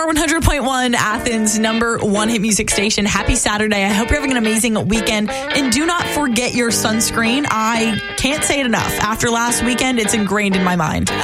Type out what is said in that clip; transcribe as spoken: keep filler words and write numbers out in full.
one hundred point one, Athens' number one hit music station. Happy Saturday. I hope you're having an amazing weekend. And do not forget your sunscreen. I can't say it enough. After last weekend, it's ingrained in my mind.